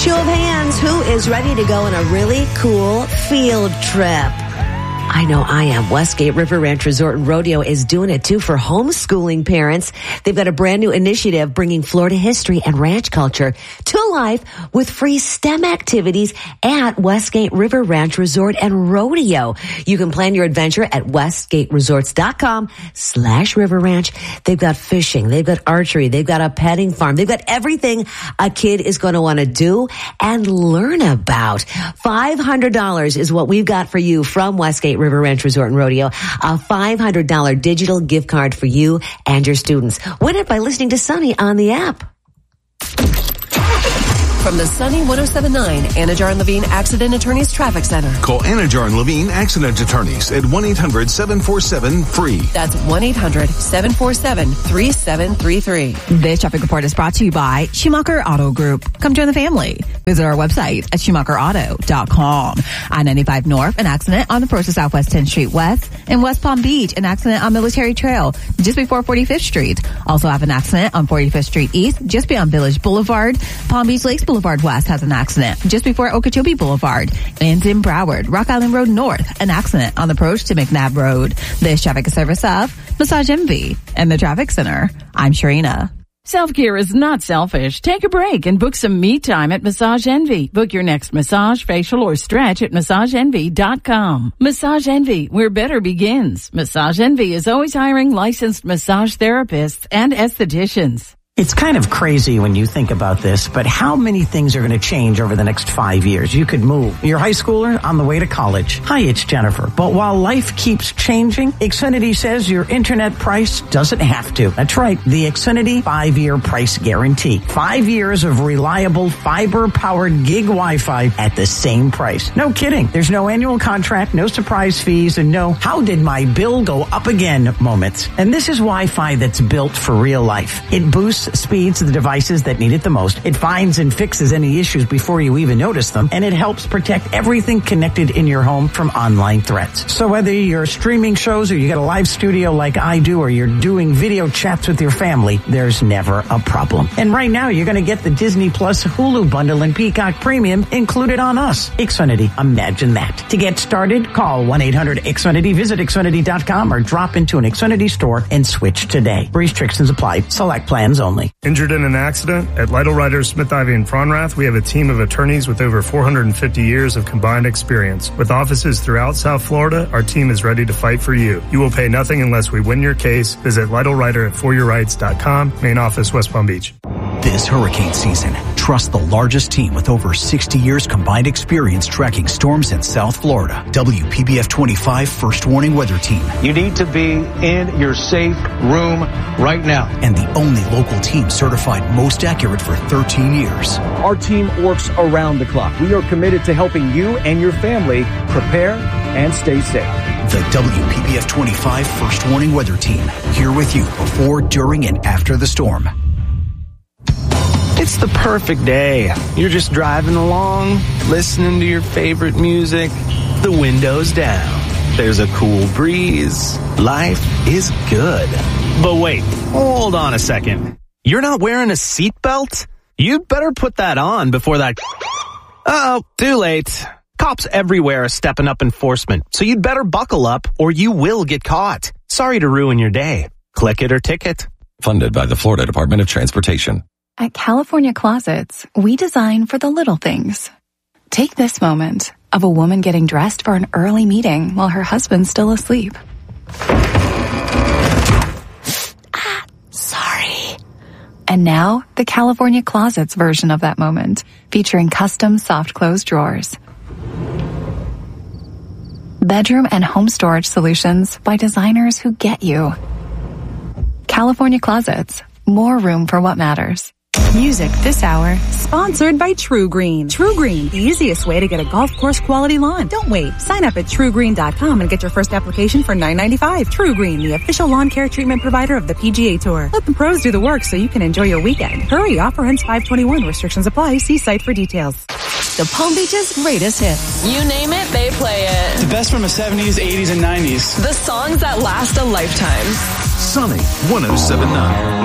Show of hands, who is ready to go on a really cool field trip? I know I am. Westgate River Ranch Resort and Rodeo is doing it too for homeschooling parents. They've got a brand new initiative bringing Florida history and ranch culture to life with free STEM activities at Westgate River Ranch Resort and Rodeo. You can plan your adventure at westgateresorts.com/River Ranch. They've got fishing. They've got archery. They've got a petting farm. They've got everything a kid is going to want to do and learn about. $500 is what we've got for you from Westgate River Ranch Resort and Rodeo. A $500 digital gift card for you and your students. Win it by listening to Sunny on the app. From the Sunny 107.9 Anajar and Levine Accident Attorneys Traffic Center. Call Anajar and Levine Accident Attorneys at 1-800-747-FREE. That's 1-800-747-3733. This traffic report is brought to you by Schumacher Auto Group. Come join the family. Visit our website at SchumacherAuto.com. I-95 North, an accident on approach to Southwest 10th Street West. In West Palm Beach, an accident on Military Trail just before 45th Street. Also have an accident on 45th Street East just beyond Village Boulevard. Palm Beach Lakes Boulevard West has an accident just before Okeechobee Boulevard. And in Broward, Rock Island Road North, an accident on the approach to McNabb Road. This traffic is service of Massage Envy and the Traffic Center. I'm Sharina. Self-care is not selfish. Take a break and book some me time at Massage Envy. Book your next massage, facial, or stretch at MassageEnvy.com. Massage Envy, where better begins. Massage Envy is always hiring licensed massage therapists and estheticians. It's kind of crazy when you think about this, but how many things are going to change over the next 5 years? You could move your high schooler on the way to college. Hi, it's Jennifer. But while life keeps changing, Xfinity says your internet price doesn't have to. That's right. The Xfinity 5-year price guarantee. 5 years of reliable fiber-powered gig Wi-Fi at the same price. No kidding. There's no annual contract, no surprise fees, and no how did my bill go up again moments. And this is Wi-Fi that's built for real life. It boosts speeds to the devices that need it the most. It finds and fixes any issues before you even notice them, and it helps protect everything connected in your home from online threats. So whether you're streaming shows or you got a live studio like I do, or you're doing video chats with your family, there's never a problem. And right now you're going to get the Disney Plus Hulu bundle and Peacock Premium included on us. Xfinity, imagine that. To get started, call 1-800-XFINITY, visit Xfinity.com, or drop into an Xfinity store and switch today. Restrictions apply. Select plans only. Injured in an accident? At Lytle Writers, Smith, Ivy, and Fronrath, we have a team of attorneys with over 450 years of combined experience. With offices throughout South Florida, our team is ready to fight for you. You will pay nothing unless we win your case. Visit Lytle Writer at foryourrights.com, main office, West Palm Beach. This hurricane season, trust the largest team with over 60 years combined experience tracking storms in South Florida. WPBF 25 First Warning Weather Team. You need to be in your safe room right now. And the only local team certified most accurate for 13 years. Our team works around the clock. We are committed to helping you and your family prepare and stay safe. The WPBF 25 First Warning Weather Team, here with you before, during, and after the storm. It's the perfect day. You're just driving along, listening to your favorite music, the windows down. There's a cool breeze. Life is good. But wait, hold on a second. You're not wearing a seatbelt? You'd better put that on before that... Uh-oh, too late. Cops everywhere are stepping up enforcement, so you'd better buckle up or you will get caught. Sorry to ruin your day. Click it or ticket. Funded by the Florida Department of Transportation. At California Closets, we design for the little things. Take this moment of a woman getting dressed for an early meeting while her husband's still asleep. Sorry. And now, the California Closets version of that moment, featuring custom soft close drawers. Bedroom and home storage solutions by designers who get you. California Closets, more room for what matters. Music this hour, sponsored by True Green. True Green, the easiest way to get a golf course quality lawn. Don't wait. Sign up at TrueGreen.com and get your first application for $9.95. True Green, the official lawn care treatment provider of the PGA Tour. Let the pros do the work so you can enjoy your weekend. Hurry, offer ends 5/21. Restrictions apply. See site for details. The Palm Beach's greatest hits. You name it, they play it. The best from the 70s, 80s, and 90s. The songs that last a lifetime. Sunny 107.9.